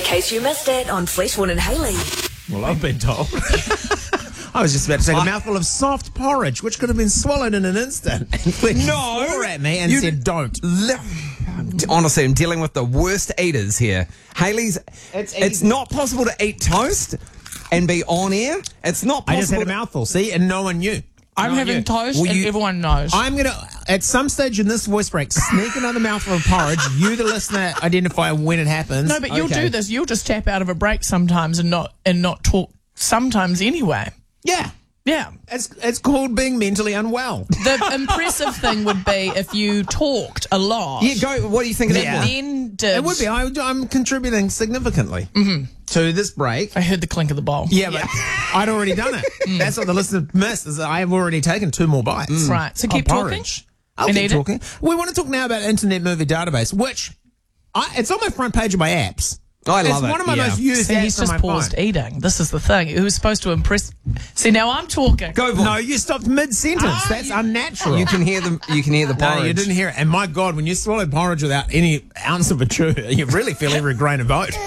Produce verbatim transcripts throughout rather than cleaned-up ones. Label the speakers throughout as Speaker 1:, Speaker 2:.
Speaker 1: case you missed it on Fleetwood and Hayley.
Speaker 2: Well, I've been told. I was just about to take a mouthful of soft porridge, which could have been swallowed in an instant. And Fletch
Speaker 3: No.
Speaker 2: swore at me and
Speaker 3: You-
Speaker 2: said, don't.
Speaker 3: Honestly, I'm dealing with the worst eaters here. Hayley's,
Speaker 2: It's
Speaker 3: it's,
Speaker 2: easy.
Speaker 3: not possible to eat toast and be on air. It's not
Speaker 2: I
Speaker 3: possible.
Speaker 2: just had a
Speaker 3: to-
Speaker 2: mouthful, see, and no one knew.
Speaker 4: I'm
Speaker 2: No one
Speaker 4: having
Speaker 2: knew.
Speaker 4: toast
Speaker 2: Well,
Speaker 4: and
Speaker 2: you-
Speaker 4: everyone knows.
Speaker 2: I'm going to, at some stage in this voice break, sneak another mouthful of porridge. You, the listener, identify when it happens.
Speaker 4: no, but you'll
Speaker 3: Okay.
Speaker 4: do this. You'll just tap out of a break sometimes and not and not talk sometimes anyway.
Speaker 2: Yeah.
Speaker 4: Yeah.
Speaker 2: It's, it's called being mentally unwell.
Speaker 4: The impressive thing would be if you talked a lot.
Speaker 3: Yeah, go. What do you think of that
Speaker 2: Yeah.
Speaker 3: one?
Speaker 4: Then did.
Speaker 2: It would be. I, I'm contributing significantly to this break.
Speaker 4: I heard the clink of the bowl.
Speaker 2: Yeah, but I'd already done it. That's what the listener missed, is that I have already taken two more bites.
Speaker 4: Right. So
Speaker 2: of
Speaker 4: keep talking.
Speaker 2: porridge. I'll
Speaker 4: And
Speaker 2: keep
Speaker 4: eat it.
Speaker 2: talking. We want to talk now about Internet Movie Database, which I, it's on my front page of my apps.
Speaker 3: Oh, I love
Speaker 2: it's
Speaker 3: it.
Speaker 2: one of my
Speaker 3: Yeah.
Speaker 2: most used
Speaker 4: See,
Speaker 2: apps
Speaker 4: he's
Speaker 2: on
Speaker 4: just
Speaker 2: my
Speaker 4: paused
Speaker 2: phone.
Speaker 4: eating. This is the thing. It was supposed to impress. See, now I'm talking.
Speaker 3: Go, Vaughn.
Speaker 2: No, you stopped mid-sentence.
Speaker 4: Ah,
Speaker 2: That's
Speaker 4: you-
Speaker 2: unnatural.
Speaker 3: You can hear the. You can hear the
Speaker 2: No,
Speaker 3: porridge.
Speaker 2: you didn't hear it. And my God, when you swallowed porridge without any ounce of a chew, you really feel every grain of oat.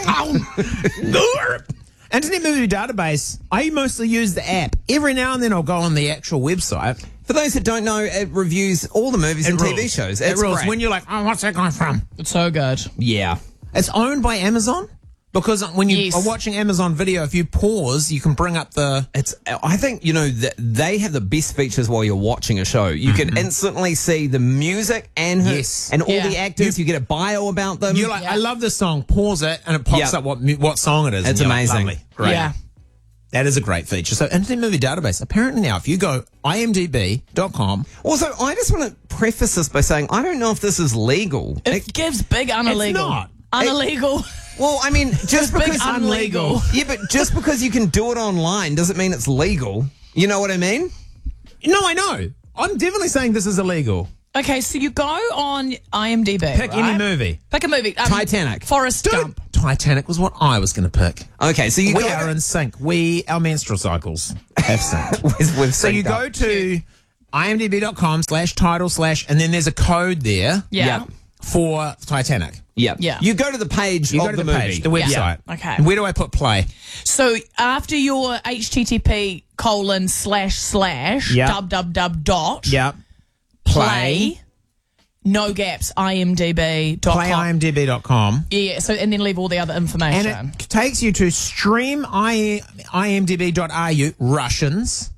Speaker 2: Internet Movie Database, I mostly use the app. Every now and then I'll go on the actual website.
Speaker 3: For those that don't know, it reviews all the movies and
Speaker 2: It
Speaker 3: T V
Speaker 2: rules.
Speaker 3: shows.
Speaker 2: It
Speaker 3: It's
Speaker 2: rules.
Speaker 3: great.
Speaker 2: When you're like, oh, what's that guy from?
Speaker 4: It's so good.
Speaker 3: yeah.
Speaker 2: It's owned by Amazon. Because when you
Speaker 4: Yes.
Speaker 2: are watching Amazon Video, if you pause, you can bring up the...
Speaker 3: It's. I think you know that they have the best features while you're watching a show. You can instantly see the music and her,
Speaker 2: Yes.
Speaker 3: and all
Speaker 4: Yeah.
Speaker 3: the actors. You, get a bio about them.
Speaker 2: You're like,
Speaker 4: Yeah.
Speaker 2: I love this song. Pause it, and it pops
Speaker 3: Yeah.
Speaker 2: up what mu- what song it is.
Speaker 3: It's
Speaker 2: and you're like,
Speaker 3: amazing.
Speaker 2: lovely. Great.
Speaker 4: Yeah.
Speaker 2: That is a great feature. So Internet Movie Database, apparently now, if you go I M D B dot com,
Speaker 3: Also, I just want to preface this by saying I don't know if this is legal.
Speaker 4: It gives big unillegal.
Speaker 2: not.
Speaker 4: Unillegal.
Speaker 3: Well, I mean, just
Speaker 4: big
Speaker 3: because
Speaker 4: unlegal.
Speaker 3: Yeah, but just because you can do it online doesn't mean it's legal. You know what I mean?
Speaker 2: no, I know. I'm definitely saying this is illegal.
Speaker 4: Okay, so you go on I M D B.
Speaker 2: Pick any
Speaker 4: right?
Speaker 2: movie.
Speaker 4: Pick a movie. Um,
Speaker 3: Titanic.
Speaker 4: Forrest
Speaker 2: Dude,
Speaker 4: Gump.
Speaker 2: Titanic was what I was going to pick.
Speaker 3: Okay, so you
Speaker 2: We
Speaker 3: go
Speaker 2: are in sync. We, our menstrual cycles have synced.
Speaker 3: We've- we've
Speaker 2: So you
Speaker 3: synced
Speaker 2: go
Speaker 3: up.
Speaker 2: to I M D B dot com slash title slash, and then there's a code there
Speaker 4: Yeah.
Speaker 3: Yeah.
Speaker 2: for Titanic.
Speaker 3: Yeah.
Speaker 4: Yeah.
Speaker 3: You go to the page
Speaker 2: You
Speaker 3: of
Speaker 2: go to
Speaker 3: the,
Speaker 2: the,
Speaker 3: movie.
Speaker 2: page, the website.
Speaker 4: Yeah. Okay.
Speaker 2: And where do I put play?
Speaker 4: So after your H T T P colon slash slash
Speaker 2: Yeah.
Speaker 4: dub dub dub dot
Speaker 2: Yep.
Speaker 4: play no gaps I M D B dot com.
Speaker 2: Play I M D B dot com.
Speaker 4: Yeah. So and then leave all the other information.
Speaker 2: And it takes you to stream I- imdb dot I U Russians.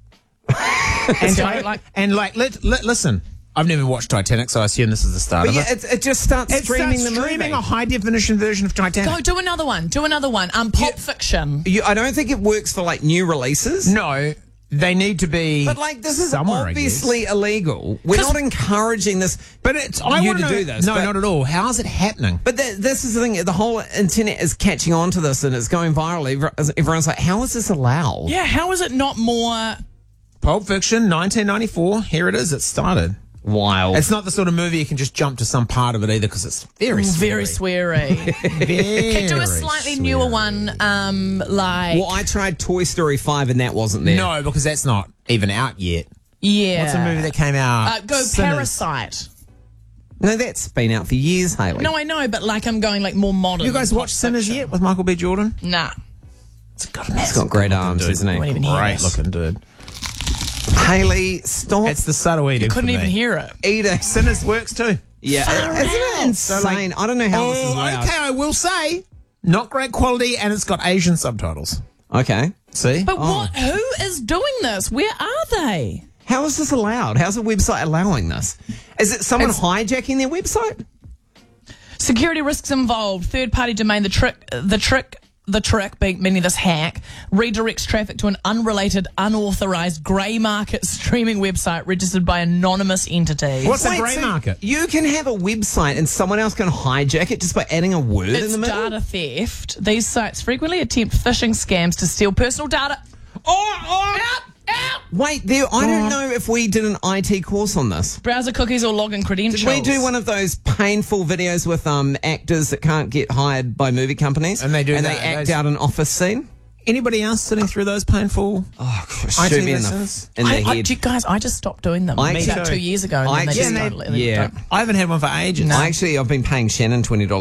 Speaker 2: and,
Speaker 4: So,
Speaker 2: like,
Speaker 4: like-
Speaker 2: and like, let, let, listen, I've never watched Titanic, so I assume this is the start
Speaker 3: But
Speaker 2: of
Speaker 3: yeah,
Speaker 2: it.
Speaker 3: it, it just starts
Speaker 2: It
Speaker 3: streaming
Speaker 2: starts
Speaker 3: the
Speaker 2: streaming
Speaker 3: movie.
Speaker 2: a high definition version of Titanic.
Speaker 4: Go do another one. Do another one. Um, Pulp Fiction.
Speaker 3: You, I don't think it works for like new releases.
Speaker 2: No, they need to be.
Speaker 3: But like this is
Speaker 2: somewhere, I
Speaker 3: obviously
Speaker 2: guess.
Speaker 3: illegal. We're
Speaker 4: 'Cause-
Speaker 3: not encouraging this.
Speaker 2: But it's I
Speaker 3: you
Speaker 2: want
Speaker 3: to
Speaker 2: know,
Speaker 3: do this.
Speaker 2: No,
Speaker 3: but,
Speaker 2: not at all. How is it happening?
Speaker 3: But th- this is the thing. The whole internet is catching on to this and it's going viral. Every- Everyone's like, "How is this allowed?"
Speaker 4: Yeah. How is it not more?
Speaker 2: Pulp Fiction, nineteen ninety-four. Here it is. It started.
Speaker 3: Wild.
Speaker 2: It's not the sort of movie you can just jump to some part of it either because it's very,
Speaker 4: Very
Speaker 2: sweary.
Speaker 4: sweary.
Speaker 2: Very
Speaker 4: Do a slightly newer
Speaker 2: sweary.
Speaker 4: one. Um, like
Speaker 3: well, I tried Toy Story five and that wasn't there.
Speaker 2: No, because that's not even out yet.
Speaker 4: yeah.
Speaker 2: What's a movie that came out?
Speaker 4: Uh, go
Speaker 2: Sinners.
Speaker 4: Parasite.
Speaker 3: no, that's been out for years, Hayley.
Speaker 4: No, I know, but like I'm going like more modern.
Speaker 2: You guys
Speaker 4: Pulp
Speaker 2: watch Sinners
Speaker 4: Fiction.
Speaker 2: yet with Michael B. Jordan?
Speaker 4: Nah.
Speaker 2: It's got,
Speaker 3: He's got great arms, isn't he?
Speaker 4: Won't even hear
Speaker 2: Great
Speaker 4: us.
Speaker 2: looking dude.
Speaker 3: Haley, stop
Speaker 2: It's the subtle eating.
Speaker 4: Couldn't
Speaker 2: for
Speaker 4: even
Speaker 2: me.
Speaker 4: hear it.
Speaker 3: eating.
Speaker 2: Sinners works too.
Speaker 3: Yeah, isn't it insane? I don't know how this is
Speaker 2: Oh,
Speaker 3: allowed.
Speaker 2: okay, I will say, not great quality, and it's got Asian subtitles.
Speaker 3: Okay.
Speaker 2: See?
Speaker 4: But what? Who is doing this? Where are they?
Speaker 3: How is this allowed? How's a website allowing this? Is it someone
Speaker 2: It's-
Speaker 3: hijacking their website?
Speaker 4: Security risks involved. Third party domain. The trick. The trick. The trick, being meaning this hack, redirects traffic to an unrelated, unauthorized grey market streaming website registered by anonymous entities.
Speaker 2: What's a
Speaker 3: Wait,
Speaker 2: grey
Speaker 3: so
Speaker 2: market?
Speaker 3: You can have a website and someone else can hijack it just by adding a word in
Speaker 4: It's
Speaker 3: the middle?
Speaker 4: data theft. These sites frequently attempt phishing scams to steal personal data. Oh, oh, out, out.
Speaker 3: Wait, there. I don't know if we did an I T course on this.
Speaker 4: Browser cookies or login credentials.
Speaker 3: Did we do one of those painful videos with um actors that can't get hired by movie companies
Speaker 2: And they do
Speaker 3: and
Speaker 2: that,
Speaker 3: they act
Speaker 2: those-
Speaker 3: out an office scene?
Speaker 2: Anybody else sitting through those painful?
Speaker 3: Oh,
Speaker 2: I T
Speaker 3: shoot me in the,
Speaker 2: lessons?
Speaker 3: in the
Speaker 4: I, I,
Speaker 3: head.
Speaker 4: do you guys, I just stopped doing them.
Speaker 3: I
Speaker 4: Maybe
Speaker 3: actually-
Speaker 4: about two years ago. And
Speaker 3: I
Speaker 4: then they just
Speaker 3: actually-
Speaker 4: started letting them
Speaker 3: yeah.
Speaker 4: go.
Speaker 2: I haven't had one for ages.
Speaker 3: I actually, I've been paying Shannon twenty dollars